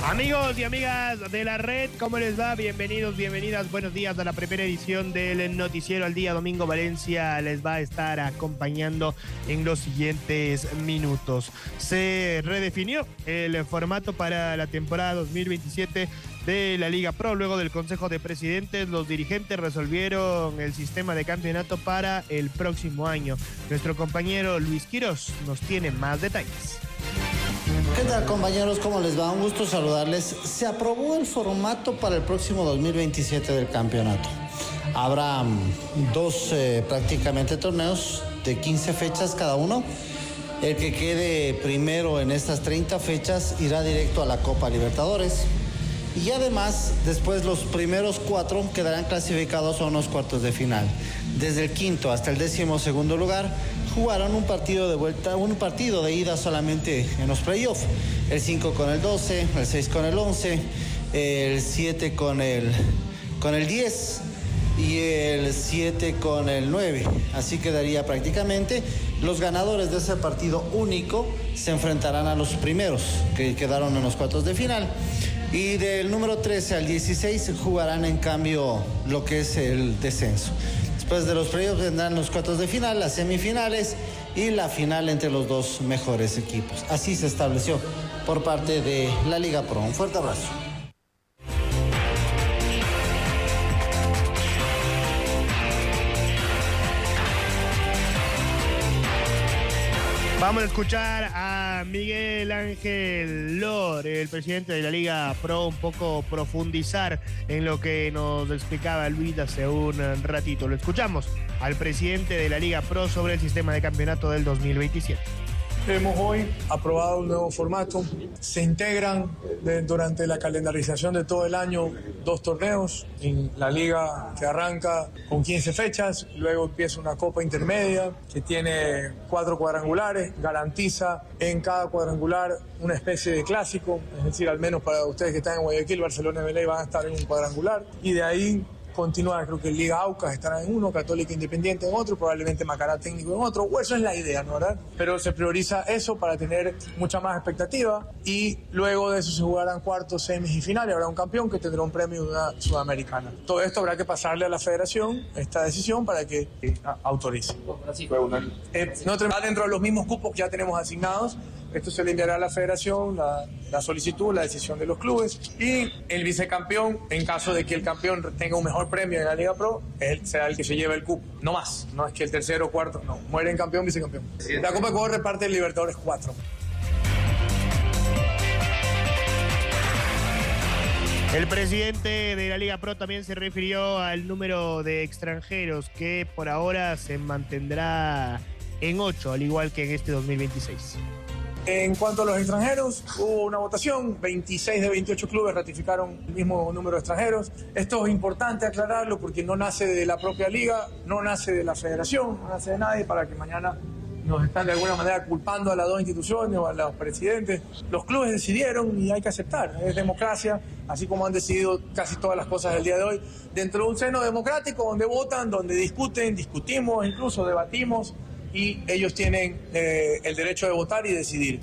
Amigos y amigas de la red, ¿cómo les va? Bienvenidos, bienvenidas, buenos días a la primera edición del Noticiero al Día. Domingo Valencia les va a estar acompañando en los siguientes minutos. Se redefinió el formato para la temporada 2027 de la Liga Pro. Luego del Consejo de Presidentes, los dirigentes resolvieron el sistema de campeonato para el próximo año. Nuestro compañero Luis Quirós nos tiene más detalles. ¿Qué tal, compañeros? ¿Cómo les va? Un gusto saludarles. Se aprobó el formato para el próximo 2027 del campeonato. Habrá dos prácticamente torneos de 15 fechas cada uno. El que quede primero en estas 30 fechas irá directo a la Copa Libertadores. Y además, después los primeros 4 quedarán clasificados a unos cuartos de final. Desde el quinto hasta el 12º lugar jugaron un partido de vuelta, un partido de ida solamente en los playoffs. El 5 con el 12, el 6 con el 11, el 7 con el 10 y el 7 con el 9. Así quedaría prácticamente. Los ganadores de ese partido único se enfrentarán a los primeros que quedaron en los cuartos de final. Y del número 13 al 16 jugarán en cambio lo que es el descenso. Después de los playoffs vendrán los cuartos de final, las semifinales y la final entre los dos mejores equipos. Así se estableció por parte de la Liga Pro. Un fuerte abrazo. Vamos a escuchar a Miguel Ángel Lor, el presidente de la Liga Pro, un poco profundizar en lo que nos explicaba Luis hace un ratito. Lo escuchamos al presidente de la Liga Pro sobre el sistema de campeonato del 2027. Hemos hoy aprobado un nuevo formato. Se integran durante la calendarización de todo el año 2 torneos. En la liga que arranca con 15 fechas, luego empieza una copa intermedia que tiene 4 cuadrangulares, garantiza en cada cuadrangular una especie de clásico, es decir, al menos para ustedes que están en Guayaquil, Barcelona y Belén van a estar en un cuadrangular, y de ahí continuar. Creo que Liga Aucas estará en uno, Católica Independiente en otro, probablemente Macará Técnico en otro, o eso es la idea, ¿no, verdad? Pero se prioriza eso para tener mucha más expectativa, y luego de eso se jugarán cuartos, semis y finales. Habrá un campeón que tendrá un premio de una sudamericana. Todo esto habrá que pasarle a la federación, esta decisión, para que autorice. No va dentro de los mismos cupos que ya tenemos asignados. Esto se le enviará a la federación, la solicitud, la decisión de los clubes, y el vicecampeón, en caso de que el campeón tenga un mejor premio en la Liga Pro, él será el que se lleve el cupo. No más, no es que el tercero o cuarto, no. Muere en campeón, vicecampeón. La Copa Ecuador reparte el Libertadores 4. El presidente de la Liga Pro también se refirió al número de extranjeros, que por ahora se mantendrá en 8, al igual que en este 2026. En cuanto a los extranjeros, hubo una votación, 26 de 28 clubes ratificaron el mismo número de extranjeros. Esto es importante aclararlo porque no nace de la propia liga, no nace de la federación, no nace de nadie, para que mañana nos están de alguna manera culpando a las dos instituciones o a los presidentes. Los clubes decidieron y hay que aceptar, es democracia, así como han decidido casi todas las cosas del día de hoy, dentro de un seno democrático donde votan, donde discutimos, incluso debatimos, y ellos tienen el derecho de votar y decidir.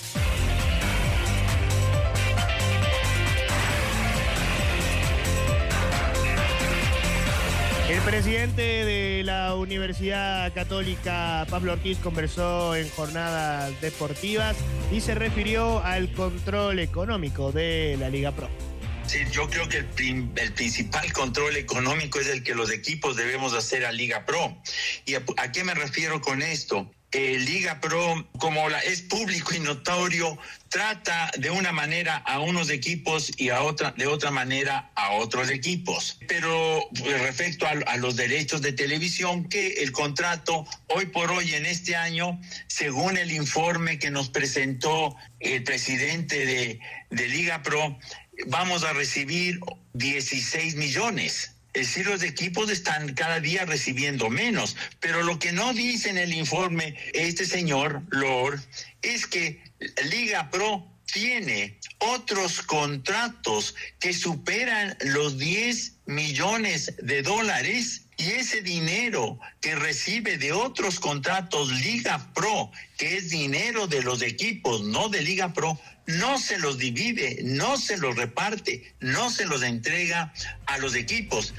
El presidente de la Universidad Católica, Pablo Ortiz, conversó en jornadas deportivas y se refirió al control económico de la Liga Pro. Sí, yo creo que el principal control económico es el que los equipos debemos hacer a Liga Pro. ¿Y a qué me refiero con esto? Liga Pro, como es público y notorio, trata de una manera a unos equipos y de otra manera a otros equipos. Pero respecto a los derechos de televisión, que el contrato hoy por hoy en este año, según el informe que nos presentó el presidente de Liga Pro, vamos a recibir 16 millones. Es decir, los equipos están cada día recibiendo menos, pero lo que no dice en el informe este señor Lord es que Liga Pro tiene otros contratos que superan los $10 millones Y ese dinero que recibe de otros contratos Liga Pro, que es dinero de los equipos, no de Liga Pro, no se los divide, no se los reparte, no se los entrega a los equipos.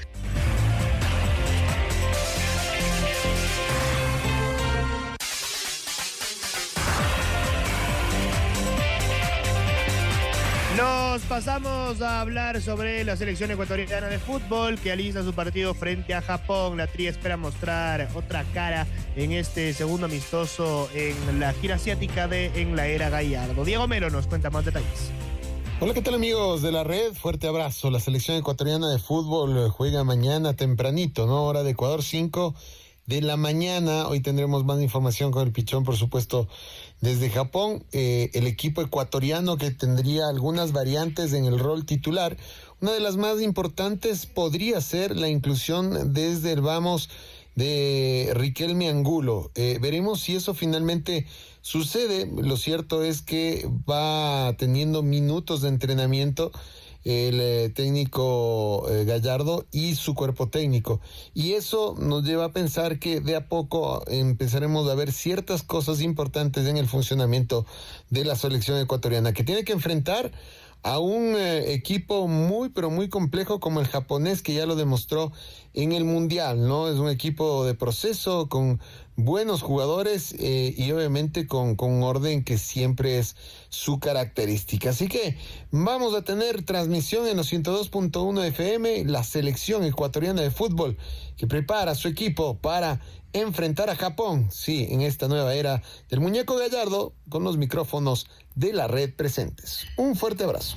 Nos pasamos a hablar sobre la selección ecuatoriana de fútbol que alista su partido frente a Japón. La Tri espera mostrar otra cara en este segundo amistoso en la gira asiática en la era Gallardo. Diego Melo nos cuenta más detalles. Hola, ¿qué tal amigos de la red? Fuerte abrazo. La selección ecuatoriana de fútbol juega mañana tempranito, ¿no? Hora de Ecuador, 5 de la mañana. Hoy tendremos más información con el Pichón, por supuesto, desde Japón. El equipo ecuatoriano que tendría algunas variantes en el rol titular. Una de las más importantes podría ser la inclusión desde el vamos de Riquelme Angulo. Veremos si eso finalmente sucede. Lo cierto es que va teniendo minutos de entrenamiento el técnico Gallardo y su cuerpo técnico, y eso nos lleva a pensar que de a poco empezaremos a ver ciertas cosas importantes en el funcionamiento de la selección ecuatoriana, que tiene que enfrentar a un equipo muy pero muy complejo como el japonés, que ya lo demostró en el Mundial, ¿no? Es un equipo de proceso con buenos jugadores y obviamente con orden, que siempre es su característica. Así que vamos a tener transmisión en los 102.1 FM, la selección ecuatoriana de fútbol que prepara a su equipo para enfrentar a Japón, sí, en esta nueva era del muñeco Gallardo, con los micrófonos de la red presentes. Un fuerte abrazo.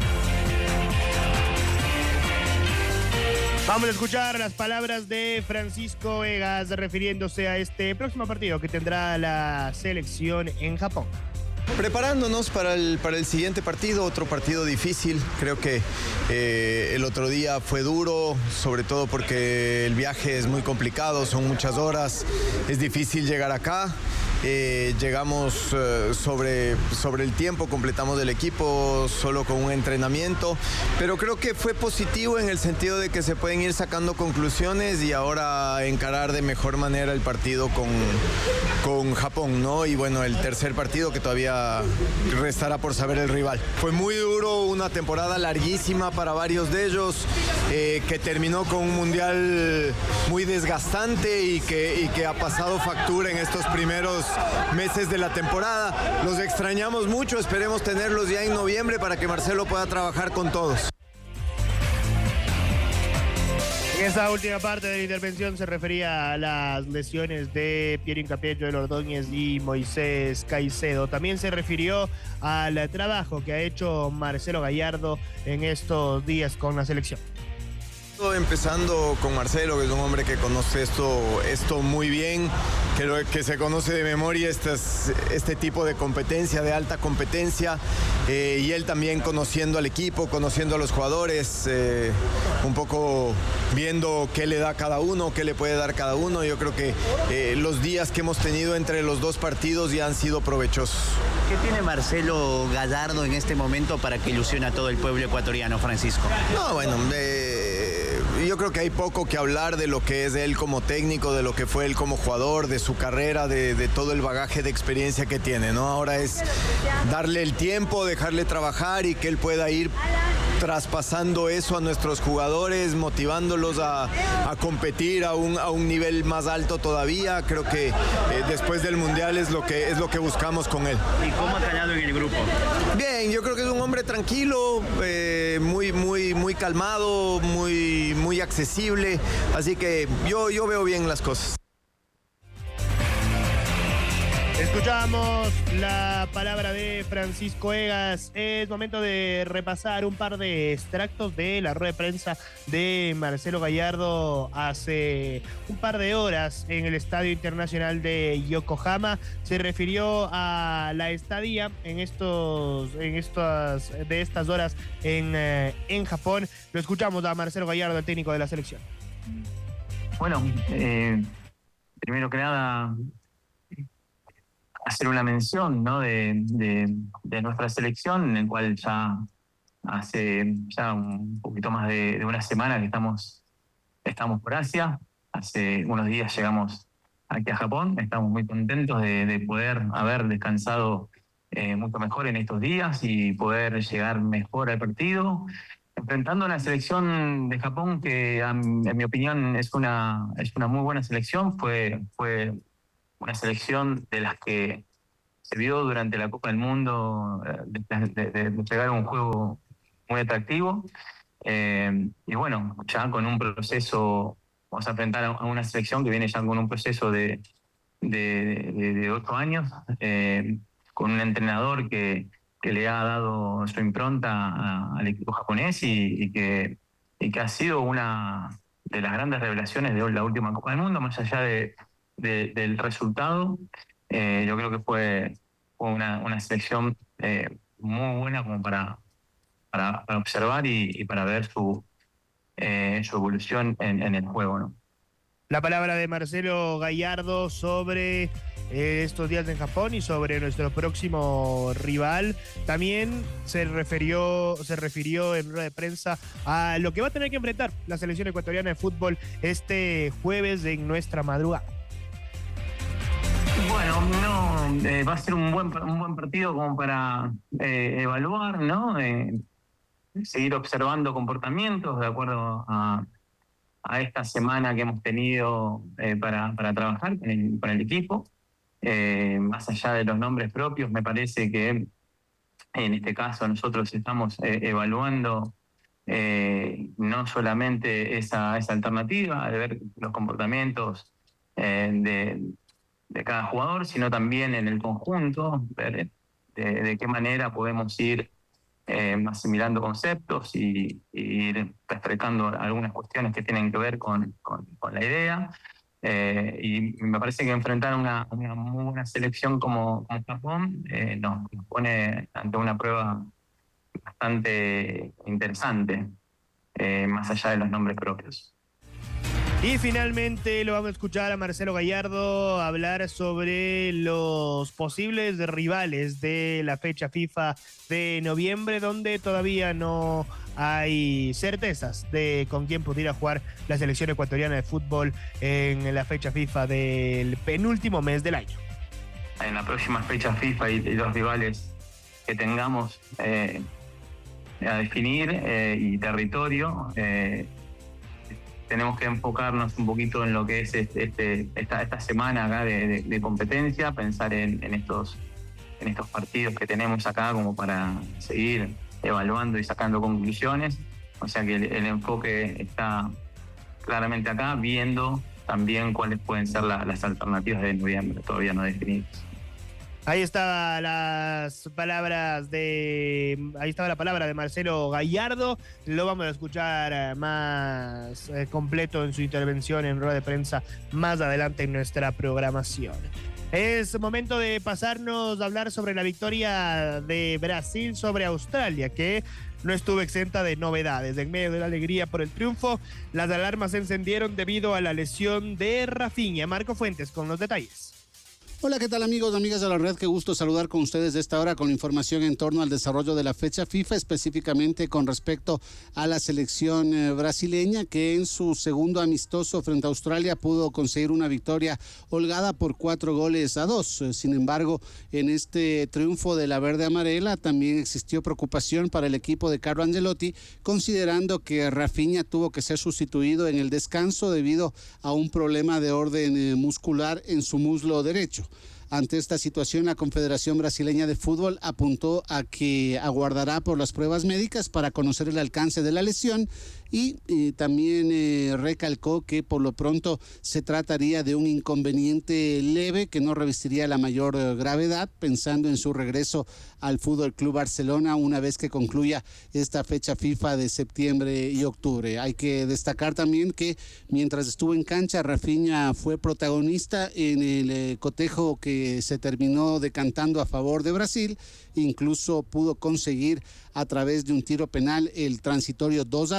Vamos a escuchar las palabras de Francisco Egas refiriéndose a este próximo partido que tendrá la selección en Japón. Preparándonos para el siguiente partido, otro partido difícil. Creo que el otro día fue duro, sobre todo porque el viaje es muy complicado, son muchas horas, es difícil llegar acá. Llegamos sobre el tiempo, completamos el equipo solo con un entrenamiento, pero creo que fue positivo en el sentido de que se pueden ir sacando conclusiones y ahora encarar de mejor manera el partido con Japón, ¿no? Y bueno, el tercer partido que todavía restará por saber el rival. Fue muy duro, una temporada larguísima para varios de ellos, que terminó con un mundial muy desgastante y que ha pasado factura en estos primeros meses de la temporada. Los extrañamos mucho, esperemos tenerlos ya en noviembre para que Marcelo pueda trabajar con todos. En esa última parte de la intervención se refería a las lesiones de Piero Hincapié, Joel Ordóñez y Moisés Caicedo. También se refirió al trabajo que ha hecho Marcelo Gallardo en estos días con la selección. Empezando con Marcelo, que es un hombre que conoce esto muy bien, que se conoce de memoria este tipo de competencia, de alta competencia, y él también conociendo al equipo, conociendo a los jugadores, un poco viendo qué le da cada uno, qué le puede dar cada uno. Yo creo que los días que hemos tenido entre los dos partidos ya han sido provechosos. ¿Qué tiene Marcelo Gallardo en este momento para que ilusione a todo el pueblo ecuatoriano, Francisco? No, bueno, yo creo que hay poco que hablar de lo que es él como técnico, de lo que fue él como jugador, de su carrera, de todo el bagaje de experiencia que tiene, ¿no? Ahora es darle el tiempo, dejarle trabajar y que él pueda ir traspasando eso a nuestros jugadores, motivándolos a competir a un nivel más alto todavía. Creo que después del Mundial es lo que buscamos con él. ¿Y cómo ha callado en el grupo? Bien, yo creo que es un hombre tranquilo, muy calmado, muy accesible, así que yo veo bien las cosas. Escuchamos la palabra de Francisco Egas. Es momento de repasar un par de extractos de la rueda de prensa de Marcelo Gallardo hace un par de horas en el Estadio Internacional de Yokohama. Se refirió a la estadía en estas horas en Japón. Lo escuchamos a Marcelo Gallardo, el técnico de la selección. Bueno, primero que nada, hacer una mención, ¿no?, de nuestra selección, en el cual ya hace un poquito más de una semana que estamos por Asia. hace unos días llegamos aquí a Japón. Estamos muy contentos de poder haber descansado mucho mejor en estos días y poder llegar mejor al partido, enfrentando a una selección de Japón que, en mi opinión, es una muy buena selección. Fue una selección de las que se vio durante la Copa del Mundo de pegar un juego muy atractivo. Y bueno, ya con un proceso, vamos a enfrentar a una selección que viene ya con un proceso de 8 años, con un entrenador que le ha dado su impronta al equipo japonés y que ha sido una de las grandes revelaciones de la última Copa del Mundo, más allá del resultado. Yo creo que fue una selección muy buena como para observar y para ver su evolución en el juego, ¿no? La palabra de Marcelo Gallardo sobre estos días en Japón y sobre nuestro próximo rival. También se refirió en rueda de prensa a lo que va a tener que enfrentar la selección ecuatoriana de fútbol este jueves en nuestra madrugada. Bueno, va a ser un buen partido como para evaluar, ¿no? Seguir observando comportamientos de acuerdo a esta semana que hemos tenido para trabajar con el equipo. Más allá de los nombres propios, me parece que en este caso nosotros estamos evaluando no solamente esa alternativa de ver los comportamientos de cada jugador, sino también en el conjunto, ver de qué manera podemos ir asimilando conceptos y ir refrescando algunas cuestiones que tienen que ver con la idea. Y me parece que enfrentar una muy buena selección como Japón nos pone ante una prueba bastante interesante, más allá de los nombres propios. Y finalmente lo vamos a escuchar a Marcelo Gallardo hablar sobre los posibles rivales de la fecha FIFA de noviembre, donde todavía no hay certezas de con quién pudiera jugar la selección ecuatoriana de fútbol en la fecha FIFA del penúltimo mes del año. En la próxima fecha FIFA y los rivales que tengamos a definir y territorio, tenemos que enfocarnos un poquito en lo que es esta semana acá de competencia, pensar en estos partidos que tenemos acá como para seguir evaluando y sacando conclusiones. O sea que el enfoque está claramente acá, viendo también cuáles pueden ser las alternativas de noviembre, todavía no definidas. Ahí estaba la palabra de Marcelo Gallardo. Lo vamos a escuchar más completo en su intervención en rueda de prensa más adelante en nuestra programación. Es momento de pasarnos a hablar sobre la victoria de Brasil sobre Australia, que no estuvo exenta de novedades. En medio de la alegría por el triunfo, las alarmas se encendieron debido a la lesión de Rafinha. Marco Fuentes con los detalles. Hola, ¿qué tal amigos, amigas de la red? Qué gusto saludar con ustedes de esta hora con información en torno al desarrollo de la fecha FIFA, específicamente con respecto a la selección brasileña, que en su segundo amistoso frente a Australia pudo conseguir una victoria holgada por 4-2. Sin embargo, en este triunfo de la verde amarela también existió preocupación para el equipo de Carlo Ancelotti, considerando que Rafinha tuvo que ser sustituido en el descanso debido a un problema de orden muscular en su muslo derecho. Ante esta situación, la Confederación Brasileña de Fútbol apuntó a que aguardará por las pruebas médicas para conocer el alcance de la lesión y también recalcó que por lo pronto se trataría de un inconveniente leve que no revestiría la mayor gravedad, pensando en su regreso al Fútbol Club Barcelona una vez que concluya esta fecha FIFA de septiembre y octubre. Hay que destacar también que mientras estuvo en cancha, Rafinha fue protagonista en el cotejo que se terminó decantando a favor de Brasil. Incluso pudo conseguir a través de un tiro penal el transitorio 2-2,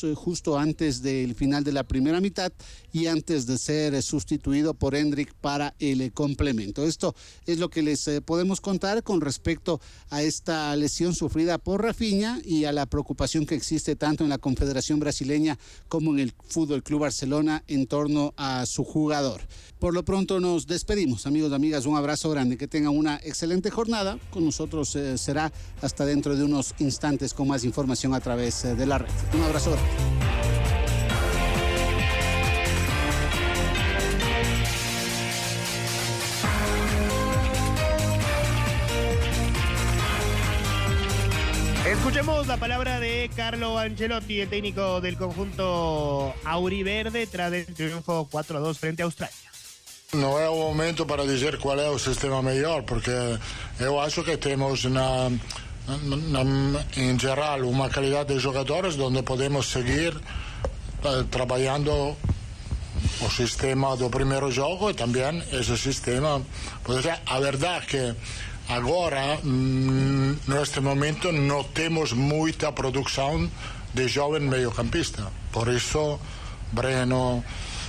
justo antes del final de la primera mitad y antes de ser sustituido por Endrick para el complemento. Esto es lo que les podemos contar con respecto a esta lesión sufrida por Rafinha y a la preocupación que existe tanto en la Confederación Brasileña como en el Fútbol Club Barcelona en torno a su jugador. Por lo pronto nos despedimos, amigos y amigas, un abrazo grande, que tengan una excelente jornada. Con nosotros será hasta dentro de unos instantes con más información a través de la red. Un abrazo grande. Escuchemos la palabra de Carlo Ancelotti, el técnico del conjunto auriverde, tras el triunfo 4-2 frente a Australia. Não é o momento para dizer qual é o sistema melhor, porque eu acho que temos em geral uma qualidade de jogadores onde podemos seguir trabalhando o sistema do primeiro jogo e também esse sistema. Porque a verdade é que agora, neste momento, não temos muita produção de jovem meiocampista. Por isso, Breno,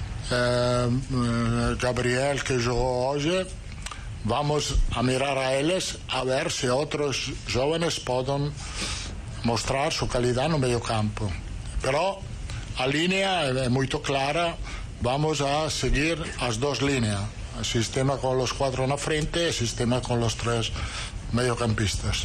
Gabriel, que jogou hoje, vamos a mirar a eles a ver se outros jovens podem mostrar sua qualidade no meio campo. Pero a linha é muito clara, vamos a seguir as duas linhas, o sistema com os 4 na frente e o sistema com os 3 mediocampistas.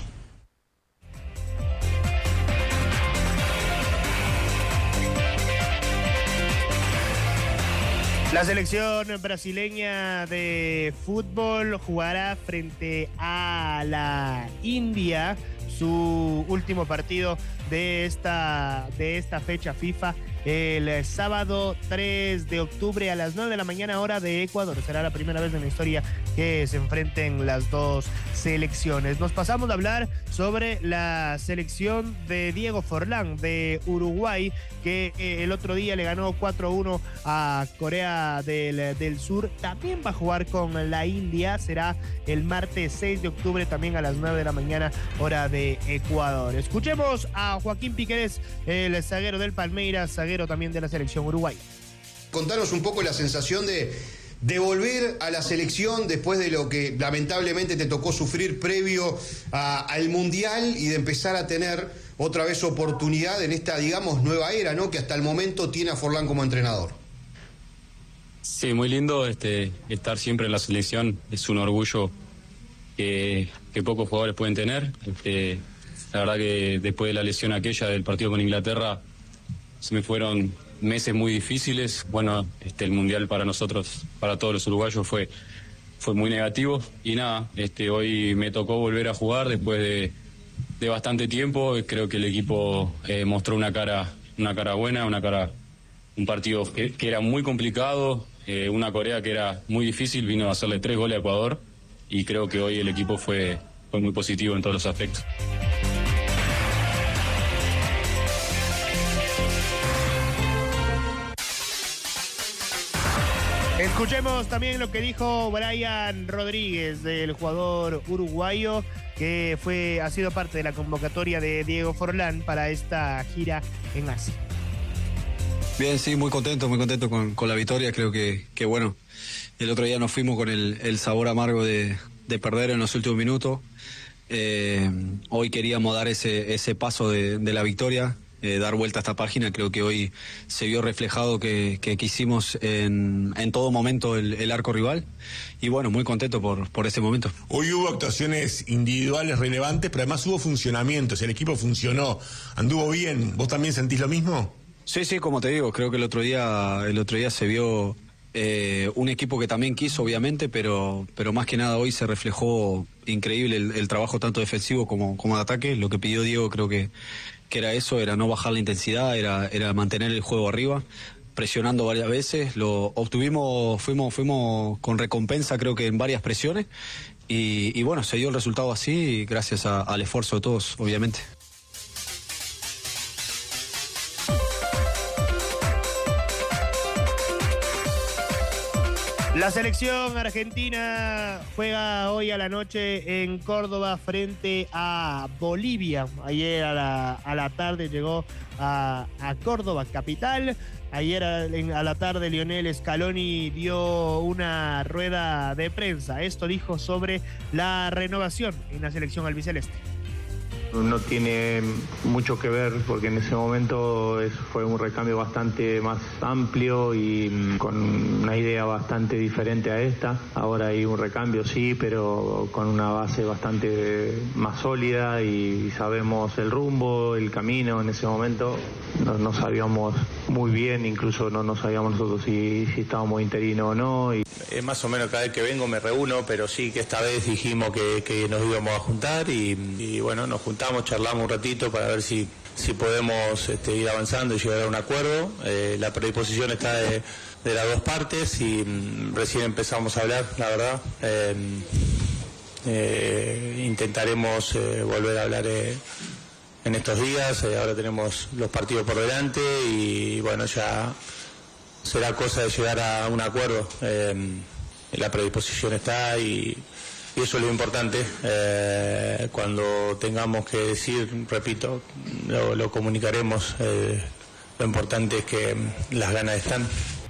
La selección brasileña de fútbol jugará frente a la India su último partido de esta fecha FIFA el sábado 3 de octubre a las 9 de la mañana hora de Ecuador. Será la primera vez en la historia que se enfrenten las dos selecciones. Nos pasamos a hablar sobre la selección de Diego Forlán de Uruguay, que el otro día le ganó 4-1 a Corea del Sur. También va a jugar con la India. Será el martes 6 de octubre también a las 9 de la mañana hora de Ecuador. Escuchemos a Joaquín Piquerés, el zaguero del Palmeiras, zaguero también de la selección uruguaya. Contanos un poco la sensación de volver a la selección después de lo que lamentablemente te tocó sufrir previo al Mundial y de empezar a tener otra vez oportunidad en esta, digamos, nueva era, ¿no?, que hasta el momento tiene a Forlán como entrenador. Sí, muy lindo estar siempre en la selección. Es un orgullo que pocos jugadores pueden tener. La verdad que después de la lesión aquella del partido con Inglaterra se me fueron meses muy difíciles. Bueno, el Mundial para nosotros, para todos los uruguayos, fue muy negativo. Y nada, hoy me tocó volver a jugar después de bastante tiempo. Creo que el equipo mostró una cara buena, un partido que era muy complicado, una Corea que era muy difícil, vino a hacerle 3 goles a Ecuador, y creo que hoy el equipo fue muy positivo en todos los aspectos. Escuchemos también lo que dijo Brian Rodríguez, del jugador uruguayo, que ha sido parte de la convocatoria de Diego Forlán para esta gira en Asia. Bien, sí, muy contento con la victoria. Creo que bueno, el otro día nos fuimos con el sabor amargo de perder en los últimos minutos. Hoy queríamos dar ese paso de la victoria, dar vuelta a esta página. Creo que hoy se vio reflejado que quisimos en todo momento el arco rival, y bueno, muy contento por ese momento. Hoy hubo actuaciones individuales relevantes, pero además hubo funcionamientos, el equipo funcionó, anduvo bien. ¿Vos también sentís lo mismo? Sí, como te digo, creo que el otro día se vio un equipo que también quiso, obviamente, pero más que nada hoy se reflejó increíble el trabajo tanto defensivo como de ataque. Lo que pidió Diego creo que era eso, era no bajar la intensidad, era mantener el juego arriba, presionando varias veces. Lo obtuvimos, fuimos con recompensa creo que en varias presiones, y bueno, se dio el resultado así gracias al esfuerzo de todos, obviamente. La selección argentina juega hoy a la noche en Córdoba frente a Bolivia. Ayer a la tarde llegó a Córdoba, capital. Ayer a la tarde Lionel Scaloni dio una rueda de prensa. Esto dijo sobre la renovación en la selección albiceleste. No tiene mucho que ver porque en ese momento fue un recambio bastante más amplio y con una idea bastante diferente a esta. Ahora hay un recambio, sí, pero con una base bastante más sólida y sabemos el rumbo, el camino. En ese momento no sabíamos muy bien, incluso no sabíamos nosotros si estábamos interinos o no. Más o menos cada vez que vengo me reúno, pero sí que esta vez dijimos que nos íbamos a juntar y bueno, nos juntamos, charlamos un ratito para ver si podemos ir avanzando y llegar a un acuerdo. La predisposición está de las dos partes y recién empezamos a hablar, la verdad. Intentaremos volver a hablar en estos días. Ahora tenemos los partidos por delante y bueno, ya será cosa de llegar a un acuerdo. La predisposición está y eso es lo importante. Cuando tengamos que decir, repito, lo comunicaremos. Lo importante es que las ganas están.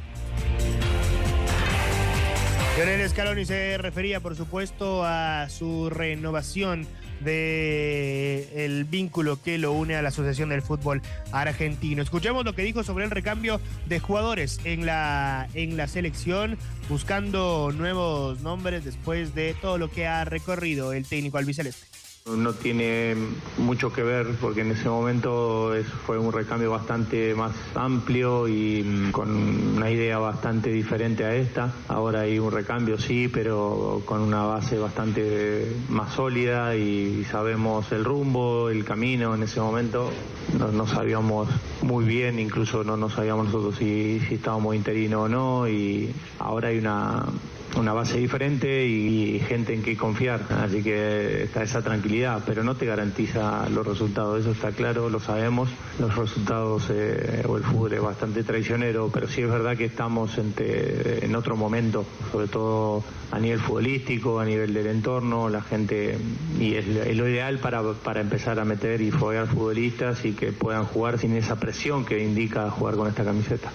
Lionel Scaloni se refería, por supuesto, a su renovación del vínculo que lo une a la Asociación del Fútbol Argentino. Escuchemos lo que dijo sobre el recambio de jugadores en la selección, buscando nuevos nombres después de todo lo que ha recorrido el técnico albiceleste. No tiene mucho que ver porque en ese momento fue un recambio bastante más amplio y con una idea bastante diferente a esta. Ahora hay un recambio, sí, pero con una base bastante más sólida y sabemos el rumbo, el camino. En ese momento no sabíamos muy bien, incluso no sabíamos nosotros si estábamos interinos o no, y ahora hay una base diferente y gente en que confiar, así que está esa tranquilidad, pero no te garantiza los resultados, eso está claro, lo sabemos. Los resultados o el fútbol es bastante traicionero, pero sí es verdad que estamos en otro momento, sobre todo a nivel futbolístico, a nivel del entorno, la gente, y es lo ideal para empezar a meter y foguear futbolistas y que puedan jugar sin esa presión que indica jugar con esta camiseta.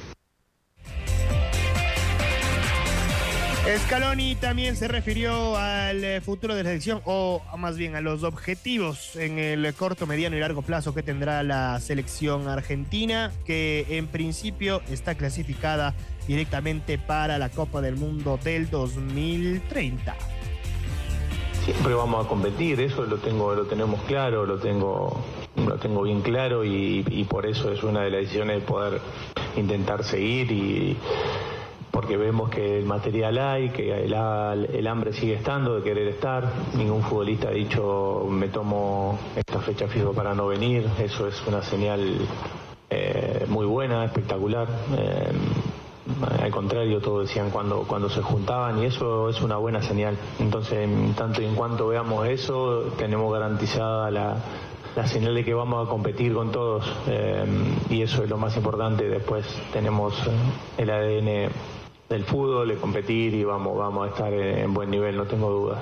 Scaloni también se refirió al futuro de la selección, o más bien a los objetivos en el corto, mediano y largo plazo que tendrá la selección argentina, que en principio está clasificada directamente para la Copa del Mundo del 2030. Siempre vamos a competir, eso lo tenemos claro, lo tengo bien claro y por eso es una de las decisiones de poder intentar seguir porque vemos que el material hay, que el hambre sigue estando de querer estar. Ningún futbolista ha dicho me tomo esta fecha FIFA para no venir. Eso es una señal muy buena, espectacular. Al contrario, todos decían cuando se juntaban y eso es una buena señal. Entonces, en tanto y en cuanto veamos eso, tenemos garantizada la señal de que vamos a competir con todos y eso es lo más importante. Después tenemos el ADN del fútbol, de competir y vamos a estar en buen nivel, no tengo dudas.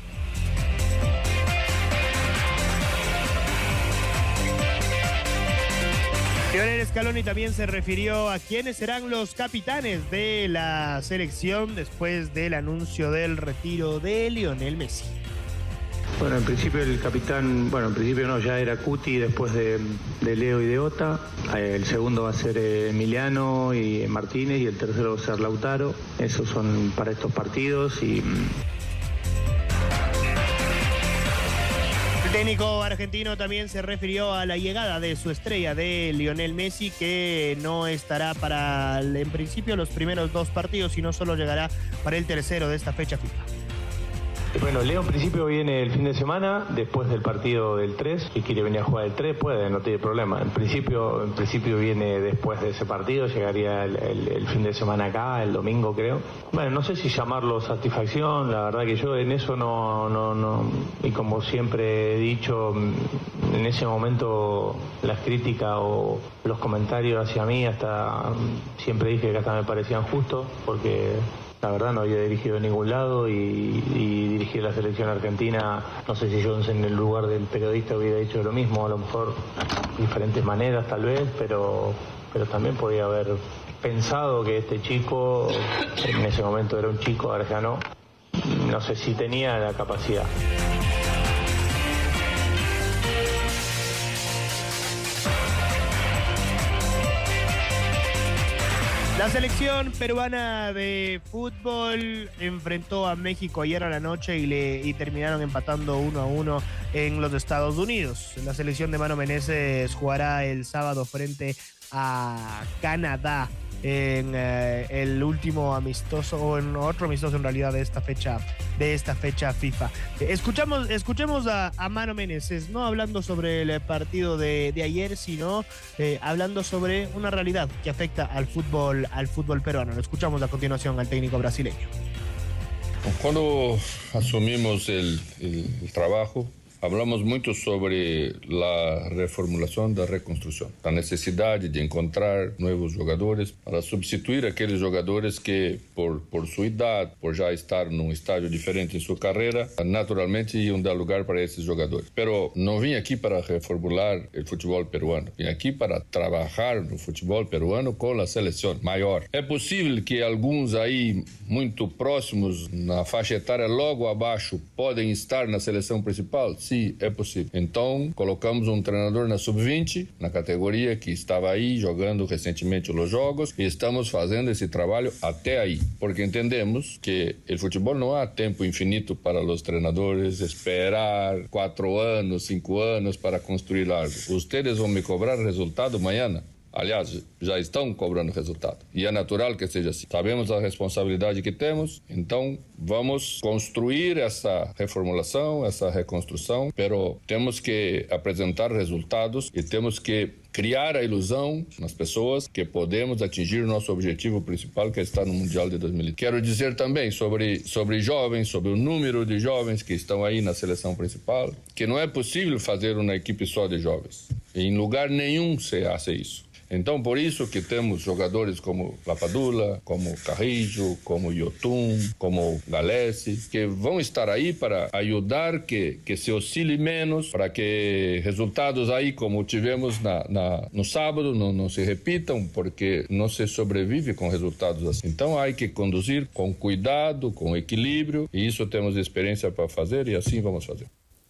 Lionel Scaloni también se refirió a quiénes serán los capitanes de la selección después del anuncio del retiro de Lionel Messi. Bueno, en principio el capitán, ya era Cuti después de Leo y de Ota. El segundo va a ser Emiliano y Martínez y el tercero va a ser Lautaro. Esos son para estos partidos y... El técnico argentino también se refirió a la llegada de su estrella, de Lionel Messi, que no estará para, en principio, los primeros dos partidos, sino solo llegará para el tercero de esta fecha FIFA. Bueno, Leo en principio viene el fin de semana, después del partido del 3, si quiere venir a jugar el 3 puede, no tiene problema. En principio viene después de ese partido, llegaría el fin de semana acá, el domingo creo. Bueno, no sé si llamarlo satisfacción, la verdad que yo en eso no, y como siempre he dicho, en ese momento las críticas o los comentarios hacia mí hasta siempre dije que hasta me parecían justos, porque la verdad no había dirigido en ningún lado y dirigir la selección argentina, no sé si yo en el lugar del periodista hubiera hecho lo mismo, a lo mejor de diferentes maneras tal vez, pero también podía haber pensado que este chico, en ese momento era un chico, ahora ya no sé si tenía la capacidad. La selección peruana de fútbol enfrentó a México ayer a la noche y terminaron empatando 1-1 en los Estados Unidos. La selección de Mano Menezes jugará el sábado frente a Canadá en el último amistoso, o en otro amistoso en realidad de esta fecha FIFA. Escuchemos a Mano Menezes, no hablando sobre el partido de ayer, sino hablando sobre una realidad que afecta al fútbol peruano. Lo escuchamos a continuación al técnico brasileño. Cuando asumimos el trabajo, hablamos mucho sobre la reformulación, la reconstrucción, la necesidad de encontrar nuevos jugadores para sustituir aquellos jugadores que por su edad, por ya estar en un estadio diferente en su carrera, naturalmente iban dar lugar para esos jugadores. Pero no vine aquí para reformular el fútbol peruano, vine aquí para trabajar en el fútbol peruano con la selección mayor. Es posible que algunos ahí muy próximos, na faixa etária logo abaixo, podem estar na seleção principal? Sim, é possível. Então, colocamos um treinador na sub-20, na categoria que estava aí jogando recentemente os jogos, e estamos fazendo esse trabalho até aí, porque entendemos que o futebol não há tempo infinito para os treinadores esperar 4 anos, 5 anos para construir algo. Ustedes vão me cobrar resultado amanhã? Aliás, já estão cobrando resultado. E é natural que seja assim. Sabemos a responsabilidade que temos, então vamos construir essa reformulação, essa reconstrução, pero temos que apresentar resultados e temos que criar a ilusão nas pessoas que podemos atingir o nosso objetivo principal, que é estar no Mundial de 2020. Quero dizer também sobre jovens, sobre o número de jovens que estão aí na seleção principal, que não é possível fazer uma equipe só de jovens. Em lugar nenhum se faz isso. Então, por isso que temos jogadores como Lapadula, como Carrijo, como Yotun, como Galese, que vão estar aí para ajudar que se oscile menos, para que resultados aí, como tivemos no sábado, não se repitam, porque não se sobrevive com resultados assim. Então, há que conduzir com cuidado, com equilíbrio, e isso temos experiência para fazer, e assim vamos fazer.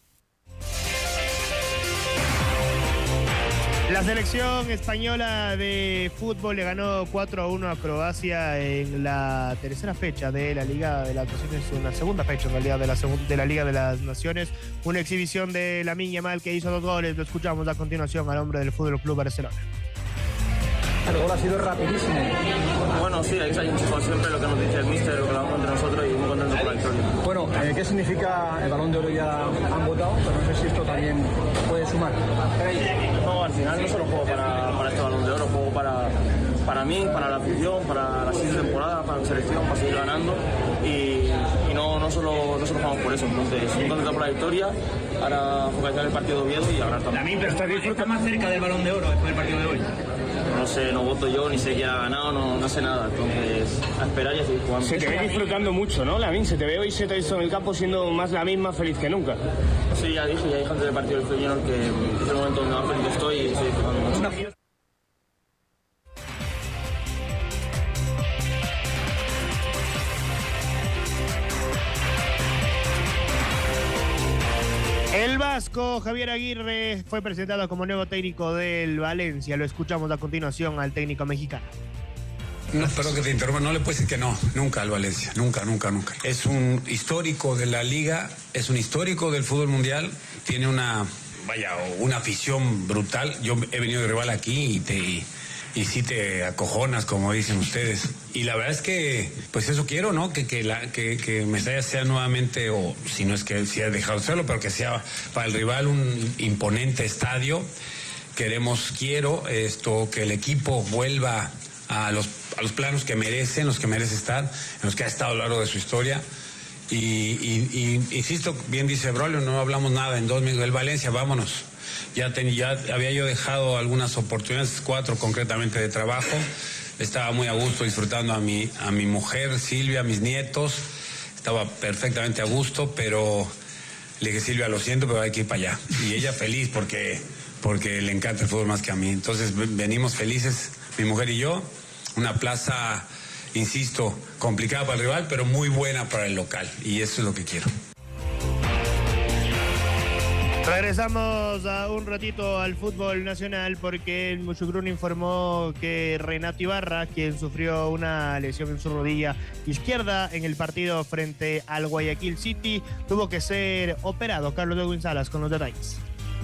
La selección española de fútbol le ganó 4-1 a Croacia en la tercera fecha de la Liga de las Naciones, una segunda fecha en realidad de la Liga de las Naciones. Una exhibición de Lamine Yamal que hizo 2 goles. Lo escuchamos a continuación al hombre del Fútbol Club Barcelona. El gol ha sido rapidísimo. Bueno, sí, ahí como siempre lo que nos dice el míster, lo que lo vamos entre nosotros y muy contentos por la victoria. Bueno, ¿qué significa el Balón de Oro? Ya han votado, pero no sé si esto también puede sumar. No, al final no solo juego para este Balón de Oro, juego para mí, para la afición, para la siguiente temporada, para la selección, para seguir ganando y no solo jugamos por eso. Entonces, muy contento por la victoria, ahora focalizar el partido de Oviedo y ganar también. Lamine, pero está más cerca del Balón de Oro después del partido de hoy. No sé, no voto yo, ni sé quién ha ganado, no sé nada. Entonces, a esperar y a seguir jugando. Se te ve disfrutando mucho, ¿no, Lamine? Se te ve hoy, se te ha visto en el campo siendo más Lamine, más feliz que nunca. Sí, ya dije antes del partido del Feyenoord que es el momento donde más feliz estoy y estoy disfrutando mucho. El vasco Javier Aguirre fue presentado como nuevo técnico del Valencia. Lo escuchamos a continuación al técnico mexicano. No, perdón que te interrumpa, no le puedes decir que no, nunca al Valencia, nunca. Es un histórico de la liga, es un histórico del fútbol mundial, tiene una afición brutal. Yo he venido de rival aquí y sí te acojonas, como dicen ustedes. Y la verdad es que, pues eso quiero, ¿no? Que Mestalla sea nuevamente, o si no es que sí ha dejado de serlo, pero que sea para el rival un imponente estadio. Quiero que el equipo vuelva a los planos que merece, en los que merece estar, en los que ha estado a lo largo de su historia. Y insisto, bien dice Braulio, no hablamos nada en 2 minutos del Valencia, vámonos. Ya había yo dejado algunas oportunidades, 4 concretamente de trabajo. estaba muy a gusto disfrutando a mi mujer Silvia, a mis nietos, estaba perfectamente a gusto, pero le dije, Silvia, lo siento, pero hay que ir para allá. Y ella feliz porque le encanta el fútbol más que a mí. Entonces venimos felices, mi mujer y yo, una plaza, insisto, complicada para el rival, pero muy buena para el local, y eso es lo que quiero. Regresamos a un ratito al fútbol nacional porque el Muchugruna informó que Renato Ibarra, quien sufrió una lesión en su rodilla izquierda en el partido frente al Guayaquil City, tuvo que ser operado. Carlos Edwin Salas con los detalles.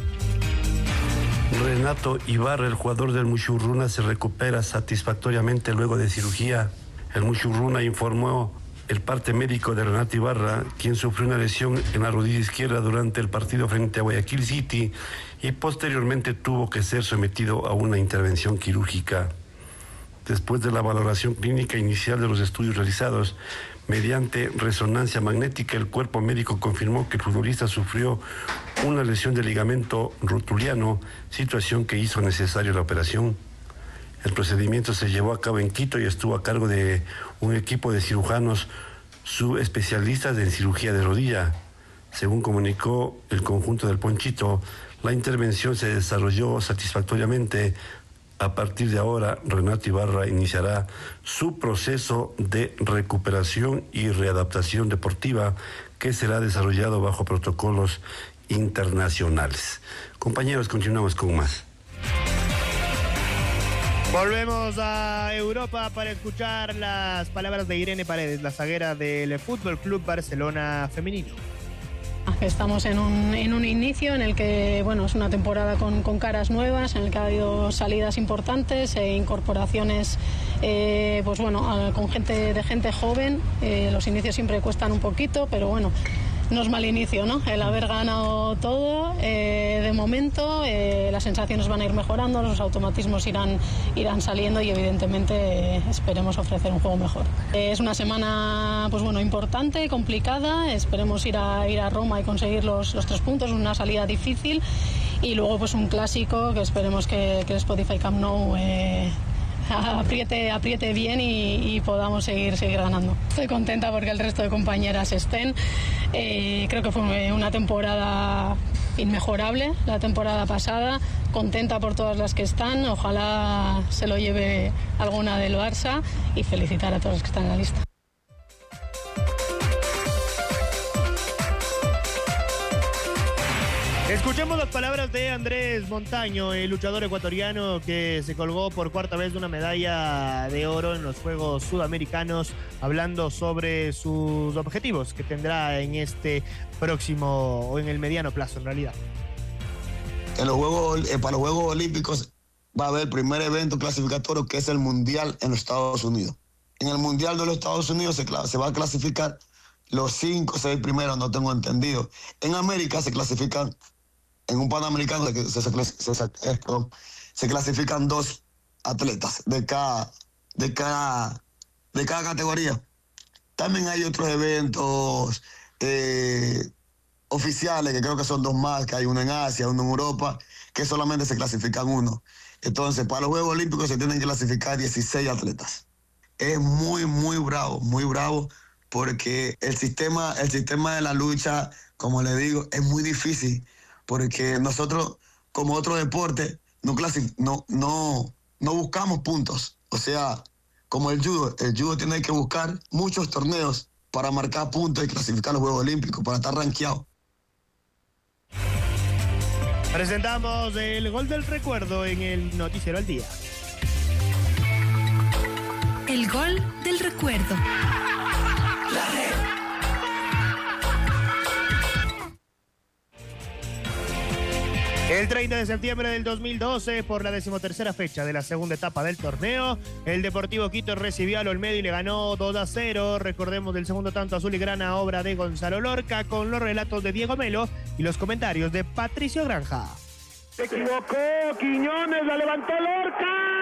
Renato Ibarra, el jugador del Muchugruna, se recupera satisfactoriamente luego de cirugía. El Muchugruna informó el parte médico de Renato Ibarra, quien sufrió una lesión en la rodilla izquierda durante el partido frente a Guayaquil City y posteriormente tuvo que ser sometido a una intervención quirúrgica. Después de la valoración clínica inicial de los estudios realizados, mediante resonancia magnética, el cuerpo médico confirmó que el futbolista sufrió una lesión de ligamento rotuliano, situación que hizo necesaria la operación. El procedimiento se llevó a cabo en Quito y estuvo a cargo de un equipo de cirujanos subespecialistas en cirugía de rodilla. Según comunicó el conjunto del Ponchito, la intervención se desarrolló satisfactoriamente. A partir de ahora, Renato Ibarra iniciará su proceso de recuperación y readaptación deportiva que será desarrollado bajo protocolos internacionales. Compañeros, continuamos con más. Volvemos a Europa para escuchar las palabras de Irene Paredes, la zaguera del Fútbol Club Barcelona femenino. Estamos en un inicio en el que, bueno, es una temporada con caras nuevas, en el que ha habido salidas importantes e incorporaciones, pues bueno, con gente joven. Los inicios siempre cuestan un poquito, pero bueno, no es mal inicio, ¿no? El haber ganado todo, de momento, las sensaciones van a ir mejorando, los automatismos irán saliendo y evidentemente esperemos ofrecer un juego mejor. Es una semana, pues bueno, importante, complicada, esperemos ir a Roma y conseguir los 3 puntos, una salida difícil y luego pues un clásico que esperemos que el Spotify Camp Nou apriete bien y podamos seguir ganando. Estoy contenta porque el resto de compañeras estén. Creo que fue una temporada inmejorable la temporada pasada, contenta por todas las que están, ojalá se lo lleve alguna del Barça y felicitar a todos los que están en la lista. Escuchemos las palabras de Andrés Montaño, el luchador ecuatoriano que se colgó por 4ª vez de una medalla de oro en los Juegos Sudamericanos, hablando sobre sus objetivos que tendrá en este próximo o en el mediano plazo en realidad. En los Juegos, para los Juegos Olímpicos va a haber el primer evento clasificatorio que es el Mundial en los Estados Unidos. En el Mundial de los Estados Unidos se va a clasificar los 5 o 6 primeros, no tengo entendido. En América se clasifican, en un Panamericano se clasifican 2 atletas de cada categoría. También hay otros eventos oficiales, que creo que son 2 más, que hay uno en Asia, uno en Europa, que solamente se clasifican 1. Entonces, para los Juegos Olímpicos se tienen que clasificar 16 atletas. Es muy bravo, porque el sistema de la lucha, como le digo, es muy difícil, porque nosotros, como otro deporte, no buscamos puntos. O sea, como el judo tiene que buscar muchos torneos para marcar puntos y clasificar los Juegos Olímpicos, para estar rankeado. Presentamos el gol del recuerdo en el Noticiero al Día. El gol del recuerdo. El 30 de septiembre del 2012, por la 13ª fecha de la segunda etapa del torneo, el Deportivo Quito recibió al Olmedo y le ganó 2-0. Recordemos del segundo tanto azulgrana, obra de Gonzalo Lorca, con los relatos de Diego Melo y los comentarios de Patricio Granja. Se equivocó Quiñones, la levantó Lorca.